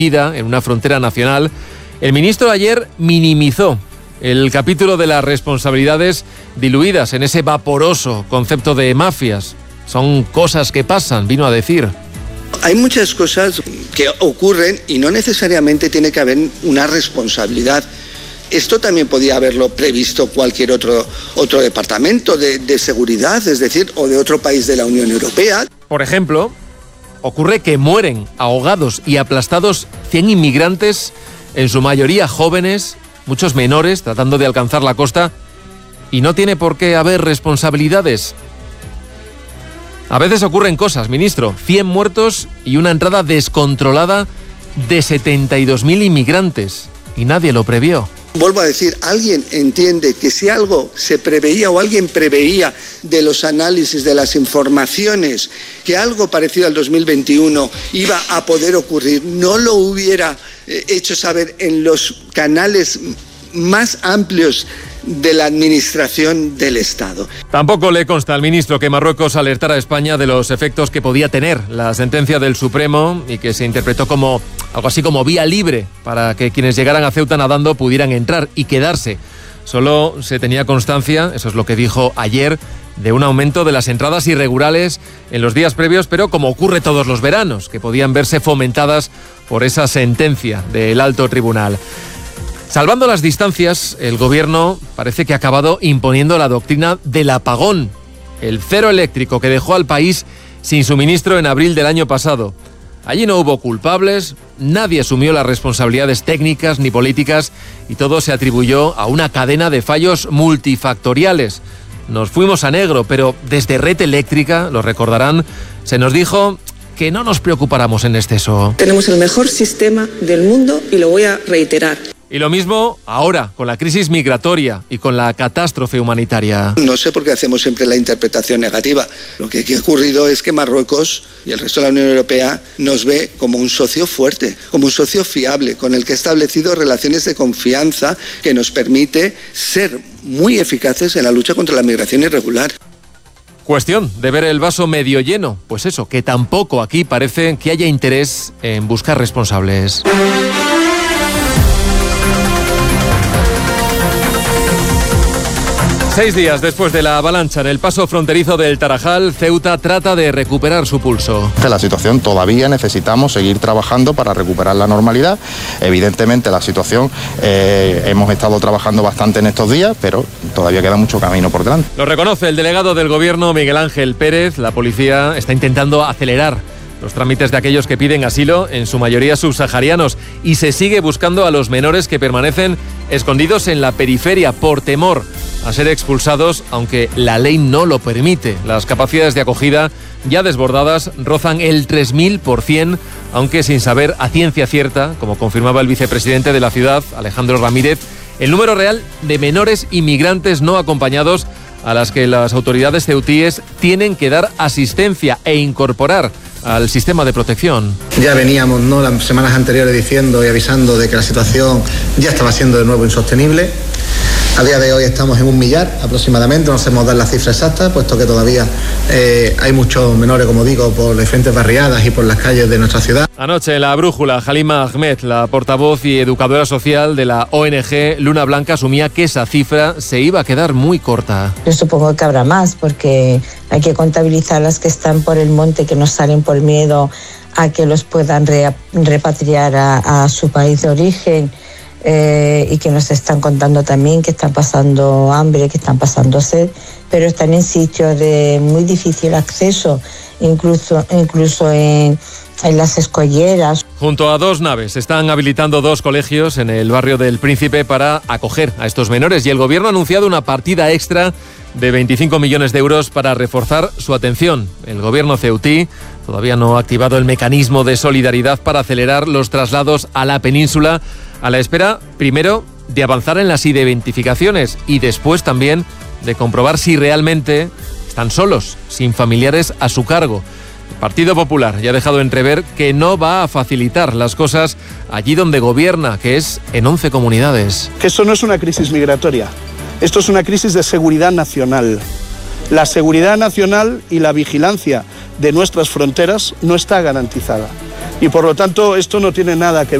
en una frontera nacional, el ministro ayer minimizó el capítulo de las responsabilidades diluidas en ese vaporoso concepto de mafias. Son cosas que pasan, vino a decir. Hay muchas cosas que ocurren y no necesariamente tiene que haber una responsabilidad. Esto también podía haberlo previsto cualquier otro departamento de seguridad, es decir, o de otro país de la Unión Europea. Por ejemplo, ocurre que mueren ahogados y aplastados 100 inmigrantes, en su mayoría jóvenes, muchos menores, tratando de alcanzar la costa, y no tiene por qué haber responsabilidades. A veces ocurren cosas, ministro. 100 muertos y una entrada descontrolada de 72.000 inmigrantes. Y nadie lo previó. Vuelvo a decir, alguien entiende que si algo se preveía o alguien preveía de los análisis de las informaciones que algo parecido al 2021 iba a poder ocurrir, no lo hubiera hecho saber en los canales más amplios de la administración del Estado. Tampoco le consta al ministro que Marruecos alertara a España de los efectos que podía tener la sentencia del Supremo y que se interpretó como algo así como vía libre para que quienes llegaran a Ceuta nadando pudieran entrar y quedarse. Solo se tenía constancia, eso es lo que dijo ayer, de un aumento de las entradas irregulares en los días previos, pero como ocurre todos los veranos, que podían verse fomentadas por esa sentencia del alto tribunal. Salvando las distancias, el gobierno parece que ha acabado imponiendo la doctrina del apagón, el cero eléctrico que dejó al país sin suministro en abril del año pasado. Allí no hubo culpables, nadie asumió las responsabilidades técnicas ni políticas y todo se atribuyó a una cadena de fallos multifactoriales. Nos fuimos a negro, pero desde Red Eléctrica, lo recordarán, se nos dijo que no nos preocupáramos en exceso. Tenemos el mejor sistema del mundo y lo voy a reiterar. Y lo mismo ahora, con la crisis migratoria y con la catástrofe humanitaria. No sé por qué hacemos siempre la interpretación negativa. Lo que aquí ha ocurrido es que Marruecos y el resto de la Unión Europea nos ve como un socio fuerte, como un socio fiable, con el que ha establecido relaciones de confianza que nos permite ser muy eficaces en la lucha contra la migración irregular. Cuestión de ver el vaso medio lleno. Pues eso, que tampoco aquí parece que haya interés en buscar responsables. 6 días después de la avalancha en el paso fronterizo del Tarajal, Ceuta trata de recuperar su pulso. La situación todavía necesitamos seguir trabajando para recuperar la normalidad. Evidentemente la situación hemos estado trabajando bastante en estos días, pero todavía queda mucho camino por delante. Lo reconoce el delegado del gobierno, Miguel Ángel Pérez. La policía está intentando acelerar los trámites de aquellos que piden asilo, en su mayoría subsaharianos, y se sigue buscando a los menores que permanecen escondidos en la periferia por temor a ser expulsados, aunque la ley no lo permite. Las capacidades de acogida ya desbordadas rozan el 3000%, aunque sin saber a ciencia cierta, como confirmaba el vicepresidente de la ciudad, Alejandro Ramírez, el número real de menores inmigrantes no acompañados a las que las autoridades ceutíes tienen que dar asistencia e incorporar al sistema de protección. Ya veníamos, ¿no?, las semanas anteriores diciendo y avisando de que la situación ya estaba siendo de nuevo insostenible. A día de hoy estamos en 1 millar aproximadamente, no sabemos dar la cifra exacta, puesto que todavía hay muchos menores, como digo, por diferentes barriadas y por las calles de nuestra ciudad. Anoche en La Brújula, Halima Ahmed, la portavoz y educadora social de la ONG Luna Blanca, asumía que esa cifra se iba a quedar muy corta. Yo supongo que habrá más, porque hay que contabilizar las que están por el monte, que no salen por miedo a que los puedan repatriar a su país de origen. Y que nos están contando también que están pasando hambre, que están pasando sed, pero están en sitios de muy difícil acceso, incluso en las escolleras. Junto a 2 naves están habilitando 2 colegios en el barrio del Príncipe para acoger a estos menores, y el gobierno ha anunciado una partida extra de 25 millones de euros para reforzar su atención. El gobierno ceutí todavía no ha activado el mecanismo de solidaridad para acelerar los traslados a la península, a la espera, primero, de avanzar en las identificaciones y después también de comprobar si realmente están solos, sin familiares a su cargo. El Partido Popular ya ha dejado entrever que no va a facilitar las cosas allí donde gobierna, que es en 11 comunidades. Que esto no es una crisis migratoria, esto es una crisis de seguridad nacional. La seguridad nacional y la vigilancia de nuestras fronteras no está garantizada. Y por lo tanto esto no tiene nada que ver